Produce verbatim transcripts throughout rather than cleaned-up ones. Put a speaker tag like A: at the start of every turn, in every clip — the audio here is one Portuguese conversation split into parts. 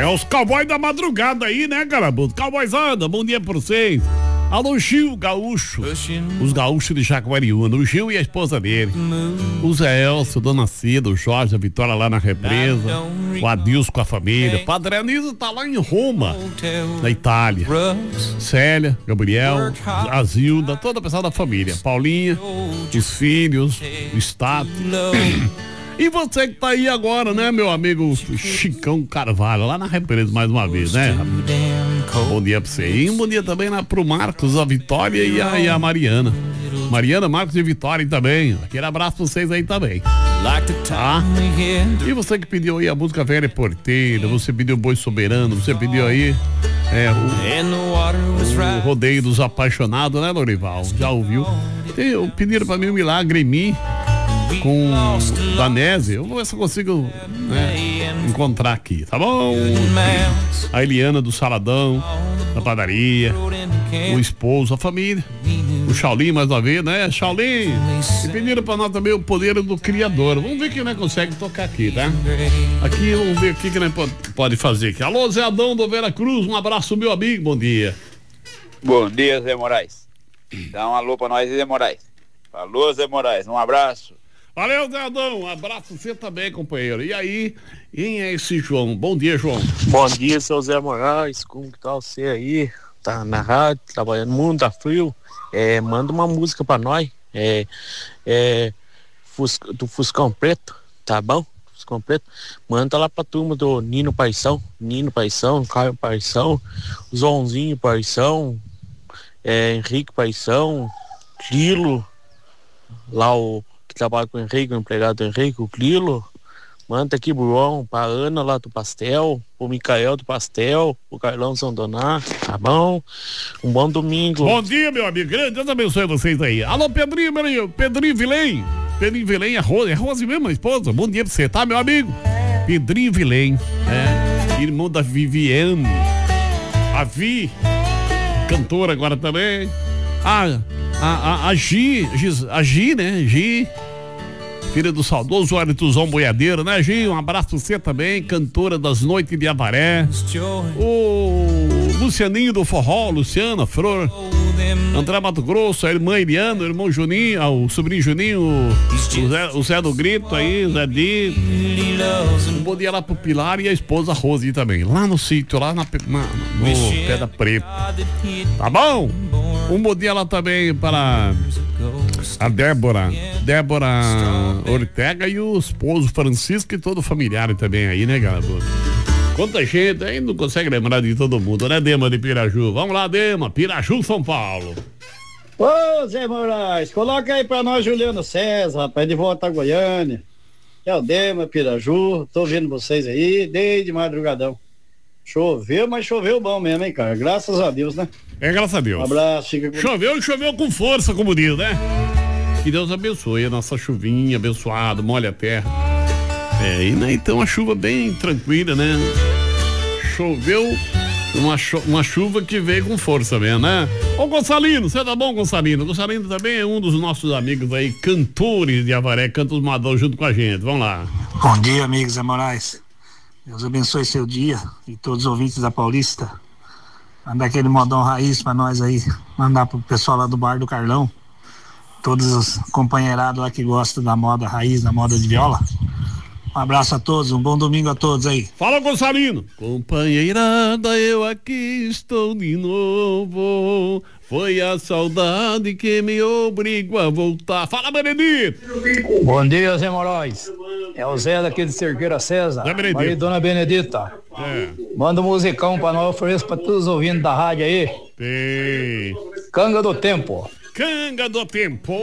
A: É os cowboys da madrugada aí, né, Garabuto? Cowboysada, bom dia pra vocês. Alô, Gil Gaúcho. Os gaúchos de Jaguariúna. O Gil e a esposa dele. O Zé Elcio, Dona Cida, o Jorge, a Vitória lá na represa. O Adilson com a família. Padre Anísio tá lá em Roma, na Itália. Célia, Gabriel, a Zilda, toda a pessoa da família. Paulinha, os filhos, o Stato. E você que tá aí agora, né, meu amigo Chicão Carvalho, lá na represa mais uma vez, né? Bom dia pra você. E um bom dia também lá pro Marcos, a Vitória e a, e a Mariana. Mariana, Marcos e Vitória também. Aquele abraço pra vocês aí também. Tá? E você que pediu aí a música Velha Porteira, você pediu Boi Soberano, você pediu aí é, o, o Rodeio dos Apaixonados, né, Lorival? Já ouviu? Tem, pediram pra mim o Milagre em Mim com Danese. Eu vou ver se eu consigo, né, encontrar aqui, tá bom? A Eliana do Saladão, da padaria, o esposo, a família, o Shaolin mais uma vez, né? Shaolin, e pediram pra nós também o Poder do Criador. Vamos ver quem nós consegue tocar aqui, tá? Aqui, vamos ver o que nós pode, pode fazer aqui. Alô, Zé Adão do Vera Cruz, um abraço, meu amigo, bom dia.
B: Bom dia, Zé Moraes. Dá um alô pra nós, Zé Moraes. Alô, Zé Moraes, um abraço.
A: Valeu, Zé Adão, um abraço você também, companheiro. E aí, quem é esse João? Bom dia, João.
C: Bom dia, seu Zé Moraes, como que tá você aí? Tá na rádio, trabalhando, o mundo tá frio. É, manda uma música pra nós, é, é Fusca, do Fuscão Preto, tá bom? Fuscão Preto, manda lá pra turma do Nino Paixão, Nino Paixão, Caio Paixão, Joãozinho Paixão, é, Henrique Paixão, Quilo, lá o que trabalha com o Henrique, o empregado do Henrique, o Clilo. Manda aqui pro João, pra Ana lá do Pastel, pro Micael do Pastel, pro Carlão Sandoná, tá bom? Um bom domingo.
A: Bom dia, meu amigo, grande, Deus abençoe vocês aí. Alô, Pedrinho, meu, Pedrinho Vilém, Pedrinho Vilém, é Rose, é Rose mesmo, a esposa, bom dia pra você, tá, meu amigo? Pedrinho Vilém, é, irmão da Viviane, a Vi, cantora agora também, a, a, a, a Gi, a Gi, né, Gi, filha do saudoso Arituzão Boiadeiro, né, Gi? Um abraço pra você também, cantora das noites de Avaré. O Lucianinho do Forró, Luciana, Flor, André Mato Grosso, a irmã Eliana, o irmão Juninho, o sobrinho Juninho, o Zé, o Zé do Grito aí, o Zé Di. Um bom dia lá pro Pilar e a esposa Rose também, lá no sítio, lá na, na, no Pedra Preta. Tá bom? Um bom dia lá também para a Débora, Débora Ortega e o esposo Francisco e todo o familiar também aí, né, galera? Quanta gente aí não consegue lembrar de todo mundo, né, Dema de Piraju? Vamos lá, Dema, Piraju, São Paulo.
D: Ô, Zé Moraes, coloca aí pra nós Juliano César, rapaz, de volta a Goiânia. É o Dema, Piraju, tô vendo vocês aí desde madrugadão. Choveu, mas choveu bom mesmo, hein, cara? Graças a Deus, né?
A: É, graças a Deus.
D: Um abraço, fica com...
A: Choveu e choveu com força, como diz, né? Que Deus abençoe a nossa chuvinha abençoada, molha a terra. É, e né, então a chuva bem tranquila, né? Choveu, uma, cho- uma chuva que veio com força mesmo, né? Ô Gonçalino, você tá bom, Gonçalino? Gonçalino também é um dos nossos amigos aí, cantores de Avaré, canta os modão junto com a gente, vamos lá.
E: Bom dia, amigos Zé Moraes. Deus abençoe seu dia e todos os ouvintes da Paulista. Mandar aquele modão raiz pra nós aí, mandar pro pessoal lá do Bar do Carlão, todos os companheirados lá que gostam da moda raiz, da moda de viola. Um abraço a todos, um bom domingo a todos aí.
A: Fala, Gonçalino. Companheirada, eu aqui estou de novo. Foi a saudade que me obrigou a voltar. Fala, Benedito.
F: Bom dia, Zé Moraes. É o Zé daqui de Cerqueira César.
A: Zé Benedito.
F: Maria Dona Benedita.
A: É.
F: Manda um musicão pra nós, ofereço pra todos os ouvintes da rádio aí.
A: Tem.
F: Canga do Tempo.
A: Canga do Tempo.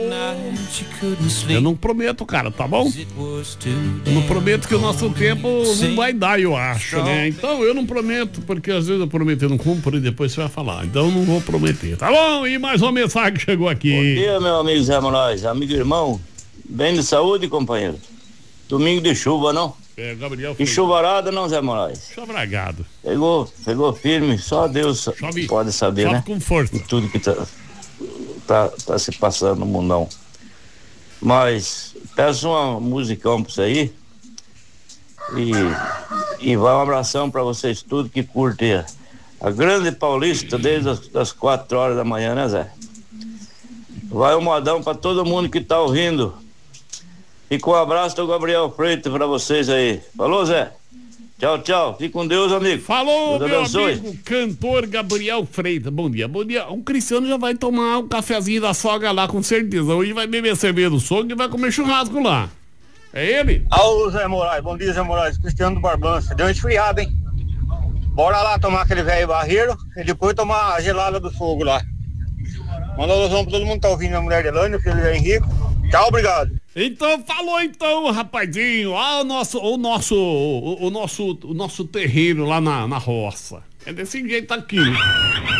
A: Eu não prometo, cara, tá bom? Eu não prometo que o nosso tempo não vai dar, eu acho, né? Então eu não prometo, porque às vezes eu prometo e não cumpro e depois você vai falar. Então eu não vou prometer, tá bom? E mais uma mensagem que chegou aqui.
G: Bom dia, meu amigo Zé Moraes, amigo e irmão. Bem de saúde, companheiro. Domingo de chuva, não?
A: É, Gabriel.
G: E chuvarada, não, Zé Moraes?
A: Chovragado.
G: Pegou, pegou firme, só Deus
A: chove,
G: pode saber,
A: chove
G: né?
A: com força.
G: E tudo que tá, tá, tá se passando no mundão. Mas peço uma musicão pra você aí. E, e vai um abração para vocês tudo que curtem a, a Grande Paulista desde as das quatro horas da manhã, né, Zé? Vai um modão para todo mundo que tá ouvindo. E com um abraço do Gabriel Freitas para vocês aí. Falou, Zé? Tchau, tchau. Fique com Deus, amigo.
A: Falou,
G: Deus
A: meu
G: abençoe.
A: amigo, cantor Gabriel Freitas. Bom dia, bom dia. O Cristiano já vai tomar um cafezinho da sogra lá, com certeza. Hoje vai beber cerveja do sogro e vai comer churrasco lá. É ele?
H: Alô, Zé Moraes. Bom dia, Zé Moraes. Cristiano do Barbança. Deu uma esfriada, hein? Bora lá tomar aquele velho barreiro e depois tomar a gelada do fogo lá. Manda alusão pra todo mundo que tá ouvindo, a mulher de Elane, o filho de Henrique. Tchau, obrigado.
A: Então, falou então, rapazinho. Ah, o nosso, o nosso, o, o nosso, o nosso terreiro lá na, na roça. É desse jeito aqui.